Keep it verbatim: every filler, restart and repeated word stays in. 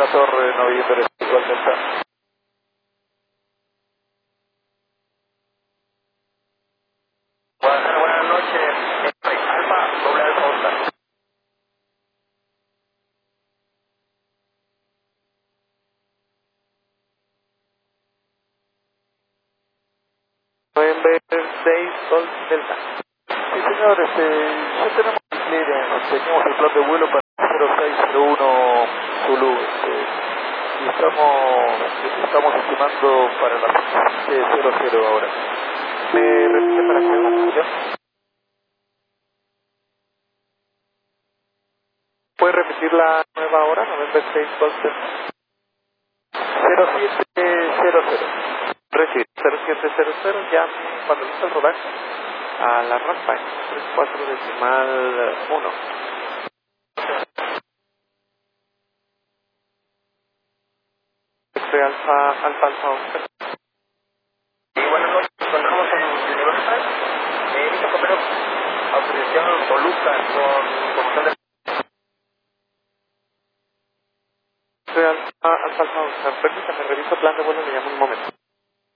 Torre, noviembre, igual Delta. Buenas, buenas noches, Alfa, doble Alfa, Oscar. Noviembre seis, Golf Delta. Sí, señor, este, ya tenemos el clearance, tenemos el plan de vuelo para cero seis cero uno Zulu, este, y estamos, estamos estimando para la cero cero ahora. ¿Me repite para que haga Julio? ¿Puede repetir la nueva hora? Noviembre seis, Golf Delta. cero siete cero cero. Recibe cero siete cero cero, ya cuando listo el rodaje a la rampa en tres cuatro decimal uno. Soy Alfa, Alfa, Alfa Oscar. Sí, buenas noches, encontramos en Universal. Eh, Vito Copero, autorización Toluca con promoción de... Soy Alfa, Alfa, Alfa Oscar. Permítame, reviso plan de vuelo, le llamo un momento.